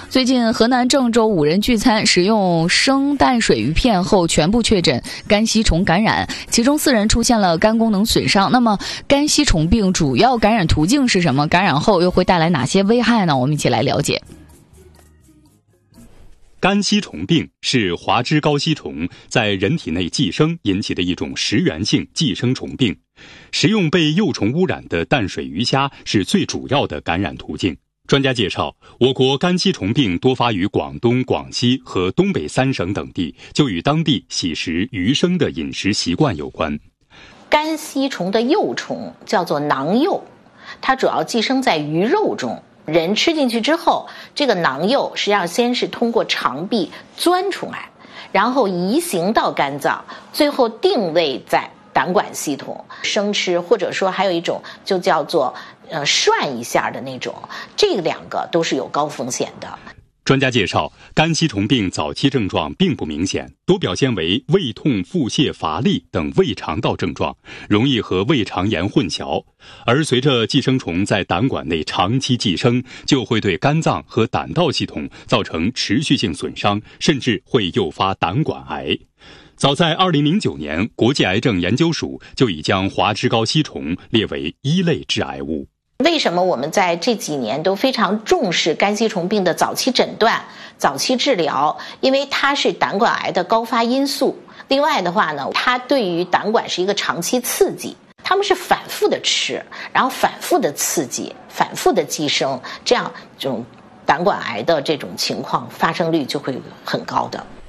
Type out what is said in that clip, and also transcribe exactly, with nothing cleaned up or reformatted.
最近河南郑州五人聚餐，食用生淡水鱼片后全部确诊肝吸虫感染，其中四人出现了肝功能损伤。那么肝吸虫病主要感染途径是什么？感染后又会带来哪些危害呢？我们一起来了解。 肝吸虫病是华脂高吸虫在人体内寄生引起的一种食源性寄生虫病，食用被幼虫污染的淡水鱼虾是最主要的感染途径。专家介绍，我国肝吸虫病多发于广东、广西和东北三省等地，就与当地喜食鱼生的饮食习惯有关。 肝吸虫的幼虫叫做囊幼，它主要寄生在鱼肉中。人吃进去之后，这个囊幼实际上先是通过肠壁钻出来，然后移行到肝脏，最后定位在胆管系统。生吃或者说还有一种就叫做呃涮一下的那种，这两个都是有高风险的。 专家介绍，肝吸虫病早期症状并不明显，多表现为胃痛、腹泻、乏力等胃肠道症状，容易和胃肠炎混淆。而随着寄生虫在胆管内长期寄生，就会对肝脏和胆道系统造成持续性损伤，甚至会诱发胆管癌。早在二零零九年，国际癌症研究署就已将华脂高吸虫列为一类致癌物。 为什么我们在这几年都非常重视肝吸虫病的早期诊断、早期治疗？因为它是胆管癌的高发因素。另外的话呢，它对于胆管是一个长期刺激，他们是反复的吃，然后反复的刺激，反复的寄生，这样这种胆管癌的这种情况发生率就会很高的。